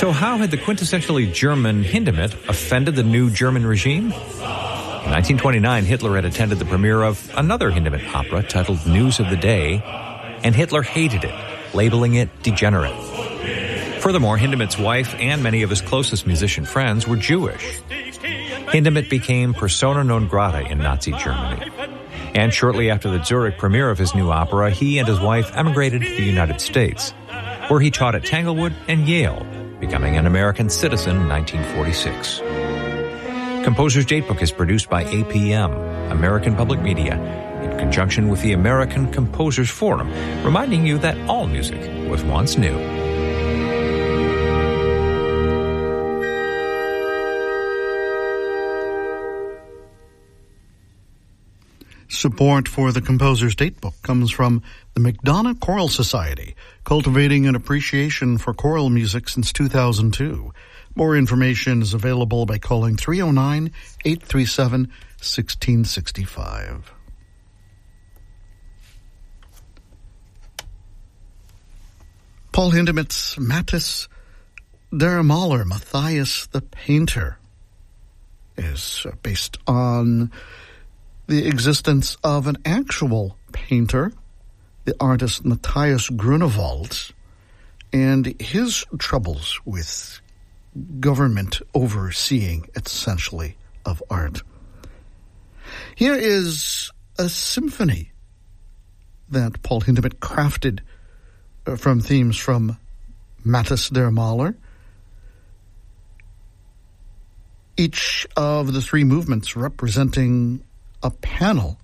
So how had the quintessentially German Hindemith offended the new German regime? In 1929, Hitler had attended the premiere of another Hindemith opera titled News of the Day, and Hitler hated it, labeling it degenerate. Furthermore, Hindemith's wife and many of his closest musician friends were Jewish. Hindemith became persona non grata in Nazi Germany. And shortly after the Zurich premiere of his new opera, he and his wife emigrated to the United States, where he taught at Tanglewood and Yale, becoming an American citizen in 1946. Composer's Datebook is produced by APM, American Public Media, in conjunction with the American Composers Forum, reminding you that all music was once new. Support for the Composer's Datebook comes from the McDonough Choral Society, cultivating an appreciation for choral music since 2002. More information is available by calling 309-837-1665. Paul Hindemith's Matthias der Maler, Matthias the Painter, is based on the existence of an actual painter, the artist Matthias Grunewald, and his troubles with government overseeing, essentially, of art. Here is a symphony that Paul Hindemith crafted from themes from Matthias der Maler. Each of the three movements representing a panel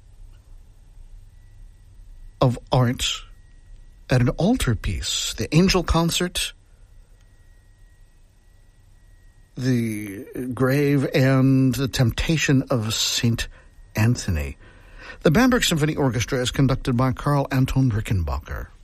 of art at an altarpiece. The Angel Concert, the Grave, and the Temptation of St. Anthony. The Bamberg Symphony Orchestra is conducted by Karl Anton Rickenbacker.